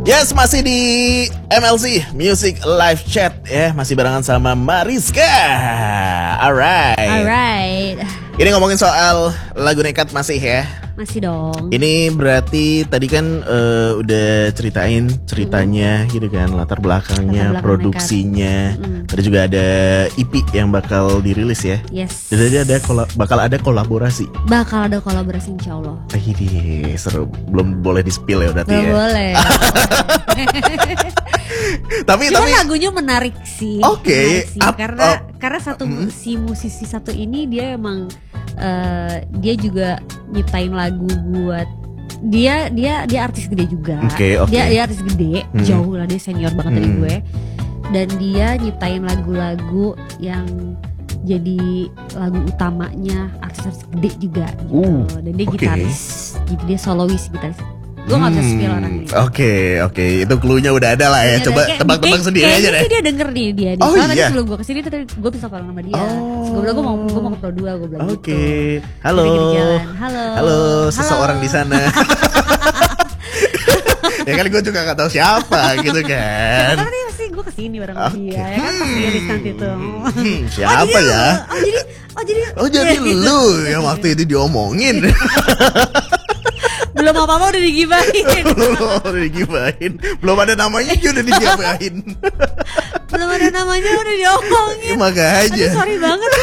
Yes, masih di MLC Music Live Chat ya, masih barengan sama Mariska. Alright. Ini ngomongin soal lagu Nekat masih ya. Masih dong. Ini berarti tadi kan udah ceritain ceritanya gitu kan, latar belakangnya, produksinya. Tadi juga ada EP yang bakal dirilis ya. Yes. Jadi bakal ada kolaborasi. Bakal ada kolaborasi insya Allah. Ini seru. Belum boleh di-spill ya berarti. Belum ya. boleh. tapi lagunya menarik sih. Oke. Karena si musisi satu ini dia emang dia juga nyiptain lagu buat dia artis gede juga. Okay. Dia artis gede, jauh lah, dia senior banget dari gue. Dan dia nyiptain lagu-lagu yang jadi lagu utamanya artis-artis gede juga gitu. Dan dia gitaris, jadi dia solois gitaris. Gue gak bisa spill orangnya. Oke. Itu cluenya udah ada lah ya. Coba tebak-tebak sendiri aja deh. Kayaknya dia denger nih dia. Oh iya. Tadi sebelum gue kesini gue bisa follow sama dia. Gue bilang gue mau ke Pro 2, gue bilang gitu. Oke. Halo, seseorang di sana. Ya kan gue juga gak tahu siapa gitu kan. Karena dia pasti gue kesini bareng sama dia. Ya kan pas rilis nanti tuh. Siapa ya? Jadi lu yang waktu itu diomongin. Belum apa-apa udah digibahin. Belum ada namanya aja udah digibahin. Belum ada namanya udah diomongin. Makanya. Aduh, sorry banget ya.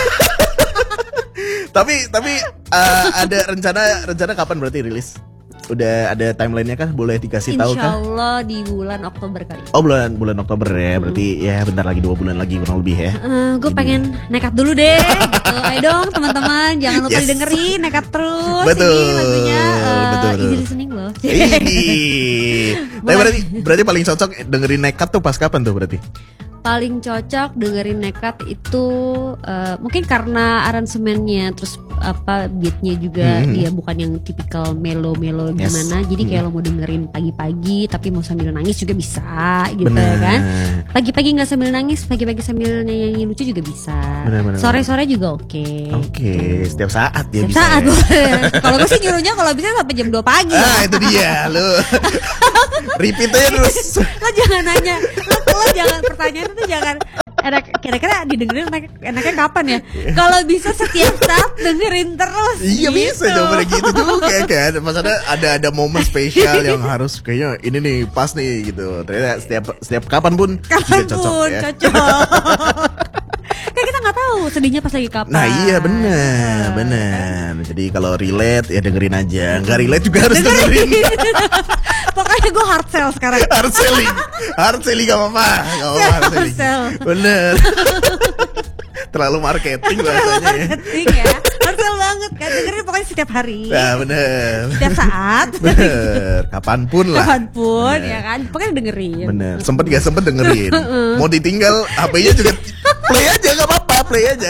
Tapi ada rencana kapan berarti rilis? Udah ada timelinenya kan? Boleh dikasih tahu kan? Insya Allah di bulan Oktober kali. Oh bulan Oktober ya. Berarti ya bentar lagi 2 bulan lagi kurang lebih ya. Gue pengen nekat dulu deh gitu. Ayo dong teman-teman, jangan lupa didengerin Nekat terus. Betul. Ini lagunya betul. easy listening loh. Tapi berarti paling cocok dengerin Nekat tuh pas kapan tuh berarti? Paling cocok dengerin Nekat itu mungkin karena aransemennya, terus beatnya juga dia bukan yang tipikal melo-melo gimana. Jadi kayak lo mau dengerin pagi-pagi tapi mau sambil nangis juga bisa gitu. Bener. Kan. Pagi-pagi nggak sambil nangis, pagi-pagi sambil nyanyi lucu juga bisa. Bener. Sore-sore juga oke. Oke, setiap saat ya. Setiap saat. Kalau gue sih nyuruhnya kalau bisa sampai jam 2 pagi. Itu dia lo. Repeat aja terus. Lo jangan nanya. Lo jangan, pertanyaan itu jangan kira-kira didengerin enaknya kapan ya? Kalau bisa setiap saat dengerin terus. Iya gitu. Bisa coba gitu juga kan. Maksudnya ada momen spesial yang harus kayaknya ini nih pas nih gitu. Ternyata setiap kapan pun cocok ya. Kayak kita nggak tahu sedihnya pas lagi kapan. Nah iya benar. Jadi kalau relate ya dengerin aja. Nggak relate juga harus dengerin. Pokoknya gue hard sell sekarang. Hard selling gak apa-apa. Hard sell. Bener. Terlalu marketing bahasanya. Marketing ya. Hard sell banget kan. Dengerin pokoknya setiap hari. Nah bener. Setiap saat. Bener. Kapanpun lah. Kapanpun ya kan. Pokoknya dengerin. Bener. Sempet gak sempet dengerin. Mau ditinggal HP-nya juga play aja, gak apa-apa. Play aja.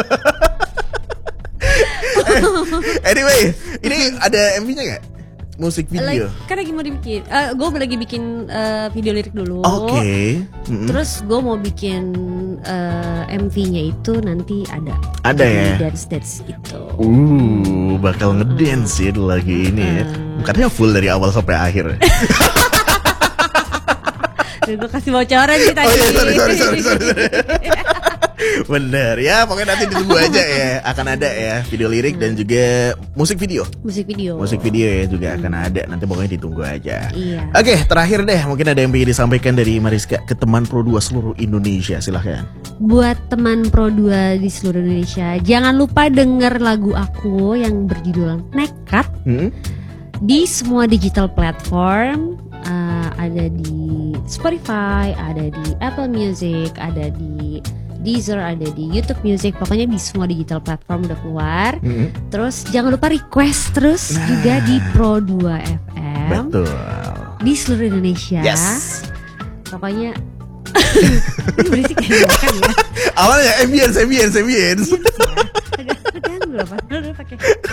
Anyway, ini ada MV-nya gak? Musik video. Kan lagi mau dibikin. Gue lagi bikin video lirik dulu. Oke. Terus gue mau bikin MV-nya itu nanti ada. Ada ya. Dance gitu. Bakal ngedance ya lagi ini ya. Bukannya full dari awal sampai akhir. Gue kasih bocoran sih tadi. Oh iya, sorry. Bener ya, pokoknya nanti ditunggu aja ya. Akan ada ya video lirik dan juga musik video ya juga akan ada. Nanti pokoknya ditunggu aja. Iya. Oke, terakhir deh, mungkin ada yang ingin disampaikan dari Mariska ke teman Pro 2 seluruh Indonesia, silahkan. Buat teman Pro 2 di seluruh Indonesia, jangan lupa denger lagu aku yang berjudul Nekat di semua digital platform. Ada di Spotify, ada di Apple Music, ada di Deezer, ada di YouTube Music. Pokoknya di semua digital platform udah keluar. Terus jangan lupa request terus juga di Pro 2 FM. Betul. Di seluruh Indonesia. Yes. Pokoknya ini berisik kayak makan ya. Awalnya ambience. Agak dulu apa? Udah pakai.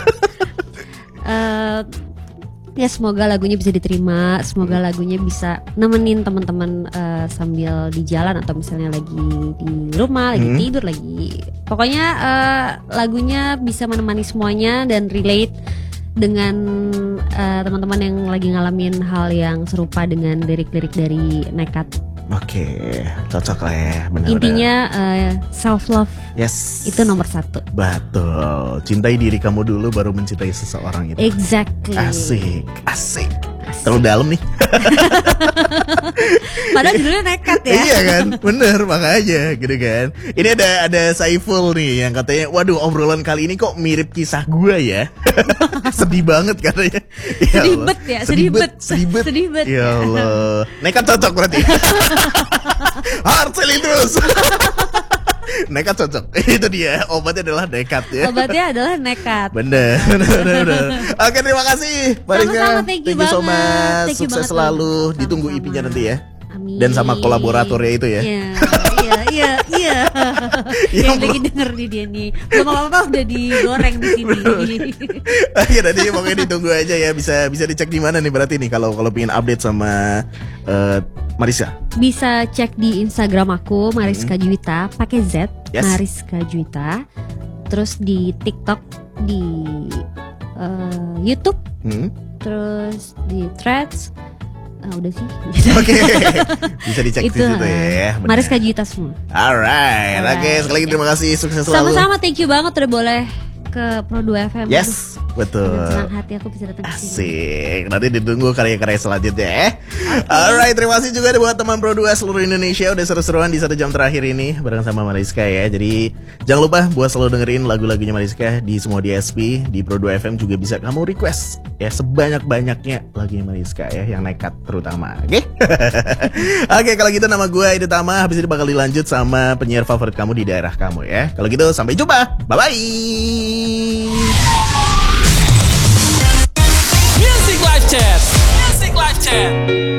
Ya semoga lagunya bisa diterima, semoga lagunya bisa nemenin teman-teman sambil di jalan atau misalnya lagi di rumah, lagi tidur, lagi pokoknya lagunya bisa menemani semuanya dan relate dengan teman-teman yang lagi ngalamin hal yang serupa dengan lirik-lirik dari Nekat. Oke, cocok lah ya. Benar-benar. Intinya self love. Yes. Itu nomor 1. Betul. Cintai diri kamu dulu baru mencintai seseorang itu. Exactly. Asik. Terlalu dalam nih. Padahal judulnya Nekat ya. Iya kan, bener makanya gitu kan. Ini ada Saiful nih yang katanya, waduh obrolan kali ini kok mirip kisah gua ya. Sedih banget katanya. Ya sedih bet. Ya Allah. Nekat cocok berarti. Hard selling terus. Nekat cocok. Itu dia, obatnya adalah nekat ya. Obatnya adalah nekat. Bener. Oke, terima kasih Sama-sama, thank you so much. Thank you Sukses banget selalu. sama-sama. Ditunggu IP-nya nanti ya. Amin. Dan sama kolaboratornya itu ya. Iya. Yang lagi denger nih dia nih. Belum apa-apa udah digoreng di sini. Oke, nanti pokoknya ditunggu aja ya. Bisa dicek di mana nih berarti nih kalau pengen update sama Mariska. Bisa cek di Instagram aku Mariska Juwita pakai Z. Yes. Mariska Juwita. Terus di TikTok, di YouTube, terus di Threads. Udah sih. Oke. Bisa dicek di situ ya. Mariska Juwita semua. Alright. Oke, sekali lagi terima kasih, sukses selalu. Sama-sama, thank you banget udah boleh ke Pro 2 FM. Yes, betul. Dengan senang hati aku bisa datang ke sini. Asik. Nanti ditunggu karya-karya selanjutnya ya. Alright, terima kasih juga buat teman Pro 2 seluruh Indonesia udah seru-seruan di 1 jam terakhir ini bareng sama Mariska ya. Jadi jangan lupa buat selalu dengerin lagu-lagunya Mariska di semua DSP, di Pro 2 FM juga bisa kamu request ya sebanyak-banyaknya lagunya Mariska ya, yang nekat terutama. Oke. Oke, kalau gitu nama gue Edi Tama, habis ini bakal dilanjut sama penyiar favorit kamu di daerah kamu ya. Kalau gitu sampai jumpa. Bye bye. Music Live Chat.